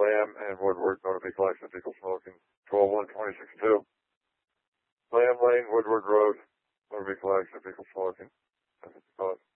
Lamb and Woodward, motor vehicle accident, vehicle smoking, 12-1-2062. Lamb Lane, Woodward Road, motor vehicle accident, vehicle smoking. That's what it's called.